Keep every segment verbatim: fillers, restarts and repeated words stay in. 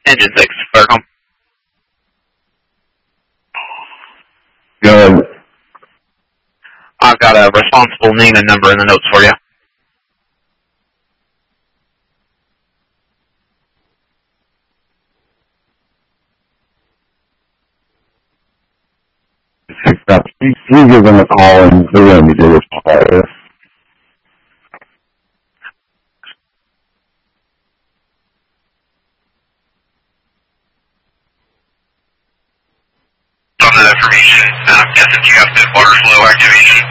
Engine six, Faircom. Good. I've got a responsible name and number in the notes for you. You, you give them a call and they're going to be doing this. On that information, I'm guessing you have good water flow activation.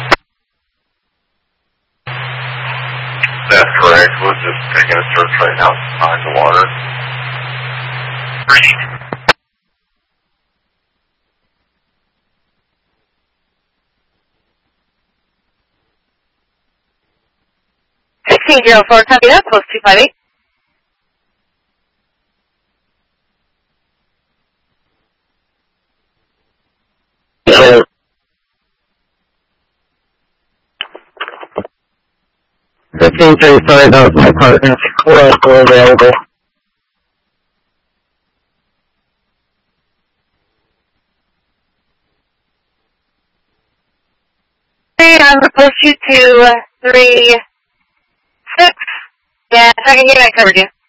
That's correct. We're just taking a search right now to find the water. Ready. sixteen zero four, copy that, post two five eight. Sure. fifteen thirty-five, that was my partner. We're still available. Hey, I'm supposed to two, three, six. Yeah, second unit, I covered you.